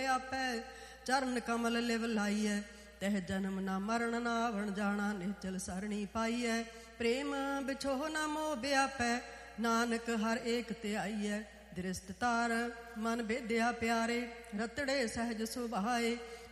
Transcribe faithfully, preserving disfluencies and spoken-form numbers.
ਆਪੈ। ਚਰਨ ਕਮਲ ਲਿਵ ਲਾਈਐ ਤਹ ਜਨਮ ਨਾ ਮਰਨ ਨਾ ਆਵਣ ਜਾਣਾ। ਨਿਚਲ ਸਰਣੀ ਪਾਈਐ ਪ੍ਰੇਮ ਬਿਛੋਹ ਨਾ ਮੋਹ ਵਿਆਪੈ। ਨਾਨਕ ਹਰ ਏਕ ਧਿਆਈਐ ਦ੍ਰਿਸ਼ਟ ਤਾਰ ਮਨ ਬੇਦਿਆ ਪਿਆਰੇ। ਰਤੜੇ ਸਹਿਜ ਸੁਭਾਏ